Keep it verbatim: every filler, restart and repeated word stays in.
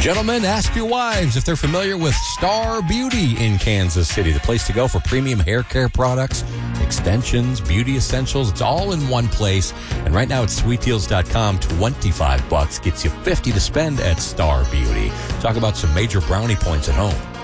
Gentlemen, ask your wives if they're familiar with Star Beauty in Kansas City, the place to go for premium hair care products, extensions, beauty essentials. It's all in one place. And right now at sweet deals dot com, twenty-five bucks gets you fifty to spend at Star Beauty. Talk about some major brownie points at home.